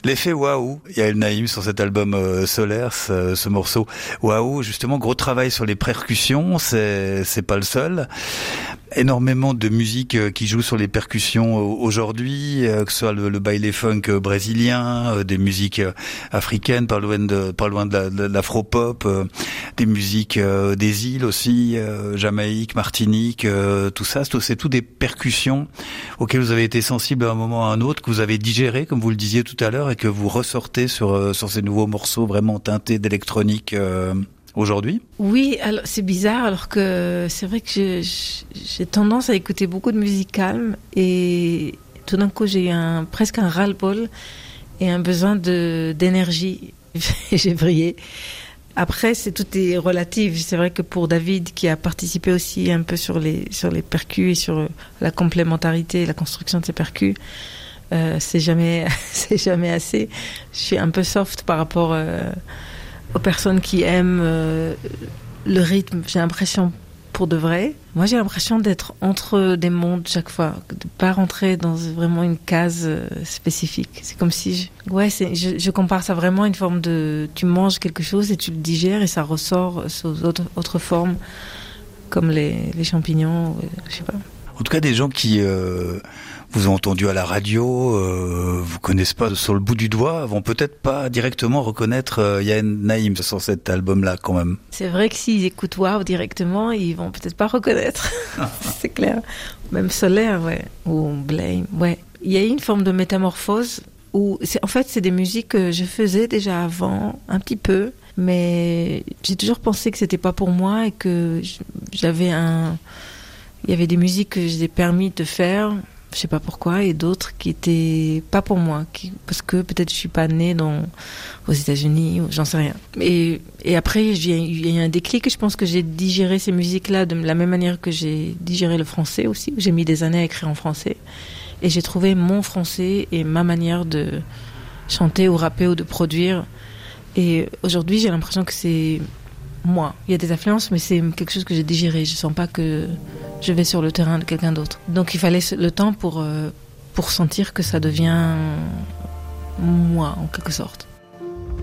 L'effet waouh, Yael Naïm sur cet album Solaire, ce morceau waouh, justement gros travail sur les percussions, c'est pas le seul. Énormément de musique qui joue sur les percussions aujourd'hui, que ce soit le baile funk brésilien, des musiques africaines, pas loin de l'afro-pop, des musiques des îles aussi, Jamaïque, Martinique, tout ça, c'est tout des percussions auxquelles vous avez été sensible à un moment ou à un autre, que vous avez digéré, comme vous le disiez tout à l'heure, et que vous ressortez sur ces nouveaux morceaux vraiment teintés d'électronique aujourd'hui. Oui, alors c'est bizarre, alors que c'est vrai que j'ai tendance à écouter beaucoup de musique calme, et tout d'un coup j'ai presque un ras-le-bol et un besoin d'énergie. J'ai brillé. Après, tout est relatif. C'est vrai que pour David, qui a participé aussi un peu sur les percus et sur la complémentarité, la construction de ces percus, c'est jamais assez. Je suis un peu soft par rapport aux personnes qui aiment le rythme. J'ai l'impression, pour de vrai, moi j'ai l'impression d'être entre des mondes chaque fois, de pas rentrer dans vraiment une case spécifique. C'est comme si je compare ça vraiment à une forme de, tu manges quelque chose et tu le digères et ça ressort sous autre forme, comme les champignons, je sais pas. En tout cas, des gens qui vous ont entendu à la radio, vous connaissent pas sur le bout du doigt, vont peut-être pas directement reconnaître Yael Naïm sur cet album-là, quand même. C'est vrai que s'ils écoutent Wow directement, ils vont peut-être pas reconnaître. C'est clair. Même Solaire, ouais. Ou Blame, ouais. Il y a eu une forme de métamorphose où, en fait, c'est des musiques que je faisais déjà avant, un petit peu, mais j'ai toujours pensé que c'était pas pour moi et que il y avait des musiques que j'ai permis de faire, je sais pas pourquoi, et d'autres qui étaient pas pour moi, parce que peut-être je suis pas née aux États-Unis, ou j'en sais rien. Et après, il y a eu un déclic, je pense que j'ai digéré ces musiques-là de la même manière que j'ai digéré le français aussi, où j'ai mis des années à écrire en français. Et j'ai trouvé mon français et ma manière de chanter ou rapper ou de produire. Et aujourd'hui, j'ai l'impression que c'est moi. Il y a des influences, mais c'est quelque chose que j'ai digéré. Je sens pas que je vais sur le terrain de quelqu'un d'autre. Donc il fallait le temps pour sentir que ça devient moi, en quelque sorte.